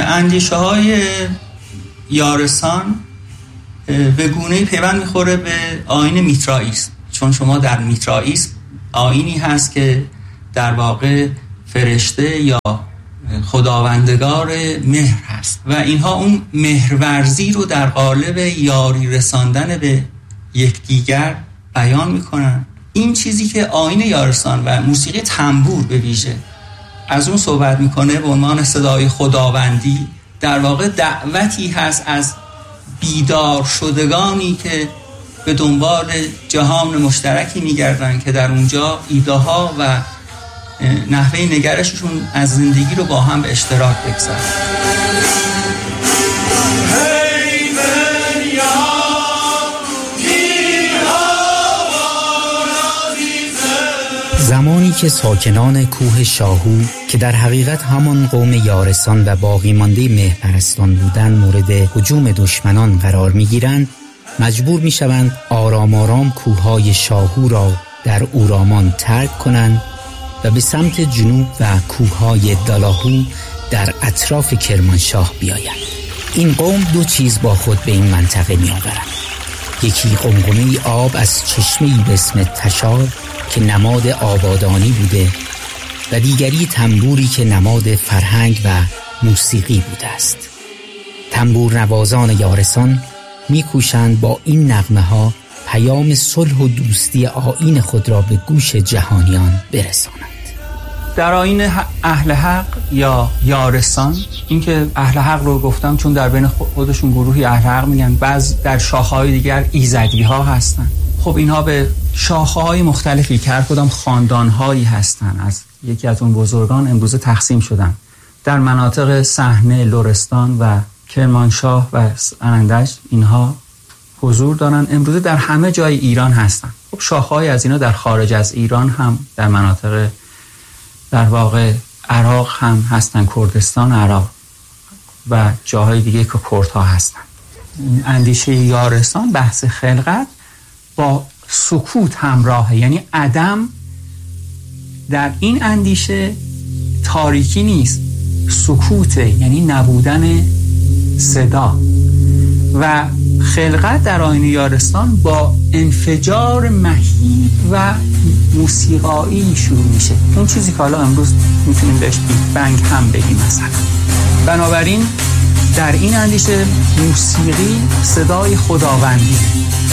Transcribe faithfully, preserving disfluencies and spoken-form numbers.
اندیشه های یارسان به گونه‌ای پیوند میخوره به آیین میترائیسم، چون شما در میترائیسم آیینی هست که در واقع فرشته یا خداوندگار مهر هست و اینها اون مهرورزی رو در قالب یاری رساندن به یکدیگر بیان میکنن. این چیزی که آیین یارسان و موسیقی تنبور به ویژه از اون صحبت میکنه به عنوان صدای خداوندی، در واقع دعوتی هست از بیدار شدگانی که به دنبال جهان مشترکی میگردن که در اونجا ایده ها و نحوه نگرششون از زندگی رو با هم به اشتراک بگذارن. زمانی که ساکنان کوه شاهو که در حقیقت همان قوم یارسان و باقی مانده مهرپرستان بودند مورد هجوم دشمنان قرار می‌گیرند، مجبور می‌شوند آرام آرام کوههای شاهو را در اورامان ترک کنند و به سمت جنوب و کوههای دالاهو در اطراف کرمانشاه بیایند. این قوم دو چیز با خود به این منطقه می‌آورند: یکی قمقمه آب از چشمه‌ای به اسم تشار که نماد آبادانی بوده و دیگری تنبوری که نماد فرهنگ و موسیقی بوده است. تنبور نوازان یارسان می‌کوشند با این نغمه ها پیام صلح و دوستی آیین خود را به گوش جهانیان برسانند. در آیین اهل حق یا یارسان، این که اهل حق رو گفتم چون در بین خودشون گروهی اهل حق میگن، بعض در شاخه‌های دیگر ایزدی ها هستن. خب اینها به شاخه‌های مختلفی که هر کدام خاندان‌هایی هستن از یکی از اون بزرگان امروزه تقسیم شدن. در مناطق صحنه، لرستان و کرمانشاه و اندج اینها حضور دارن. امروزه در همه جای ایران هستن. خب شاخه‌های از اینا در خارج از ایران هم در مناطق در واقع عراق هم هستن، کردستان عراق و جاهای دیگه که کردها هستن. اندیشه یارسان بحث خلقت با سکوت همراهه، یعنی عدم در این اندیشه تاریکی نیست، سکوته، یعنی نبودن صدا. و خلقت در آیین یارسان با انفجار مهیب و موسیقایی شروع میشه، اون چیزی که حالا امروز میتونیم بهش بیگ بنگ هم بگیم مثلا. بنابراین در این اندیشه موسیقی صدای خداوندی